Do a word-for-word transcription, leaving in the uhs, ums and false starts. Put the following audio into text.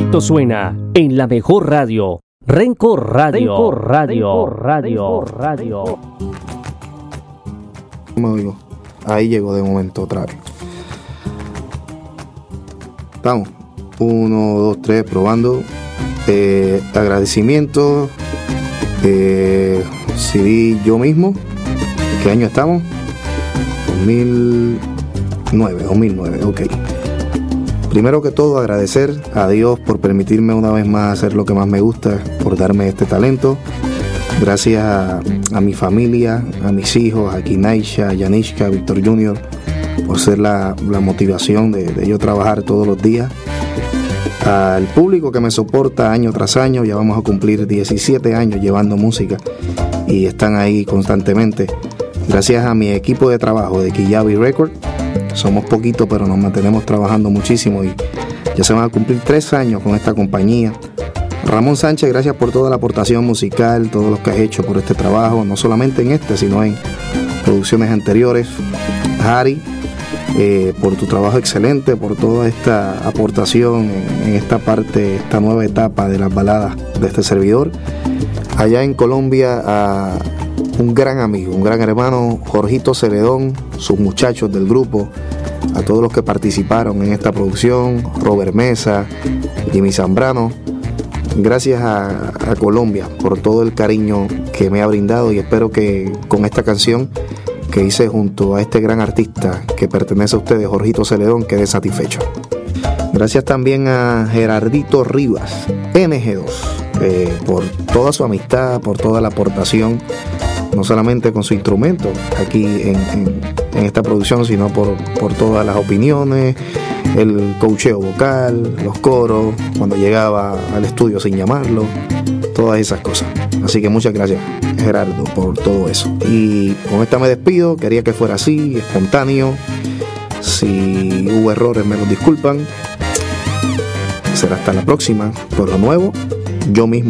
Esto suena en la mejor radio, Renco Radio. Renco Radio, Radio, Radio. Me oigo. Ahí llegó de momento otra vez. Vamos. Uno, dos, tres, probando. Eh, agradecimiento. Eh, C D Yo Mismo. ¿Qué año estamos? dos mil nueve, dos mil nueve, ok. Primero que todo, agradecer a Dios por permitirme una vez más hacer lo que más me gusta, por darme este talento. Gracias a, a mi familia, a mis hijos, a Kinaisha, a Yanishka, a Víctor junior, por ser la, la motivación de, de yo trabajar todos los días. Al público que me soporta año tras año, ya vamos a cumplir diecisiete años llevando música y están ahí constantemente. Gracias a mi equipo de trabajo de Kiyabi Record. Somos poquitos, pero nos mantenemos trabajando muchísimo y ya se van a cumplir tres años con esta compañía. Ramón Sánchez, gracias por toda la aportación musical, todo lo que has hecho por este trabajo, no solamente en este, sino en producciones anteriores. Harry, eh, por tu trabajo excelente, por toda esta aportación en, en esta parte, esta nueva etapa de las baladas de este servidor. Allá en Colombia, a un gran amigo, un gran hermano, Jorgito Celedón, sus muchachos del grupo, a todos los que participaron en esta producción, Robert Mesa, Jimmy Zambrano. Gracias a, a Colombia por todo el cariño que me ha brindado y espero que con esta canción que hice junto a este gran artista que pertenece a ustedes, Jorgito Celedón, quede satisfecho. Gracias también a Gerardito Rivas, N G dos, eh, por toda su amistad, por toda la aportación, no solamente con su instrumento aquí en, en, en esta producción, sino por, por todas las opiniones, el coacheo vocal, los coros, cuando llegaba al estudio sin llamarlo, todas esas cosas. Así que muchas gracias, Gerardo, por todo eso. Y con esta me despido, quería que fuera así, espontáneo. Si hubo errores me los disculpan. Será hasta la próxima. Por lo nuevo, yo mismo.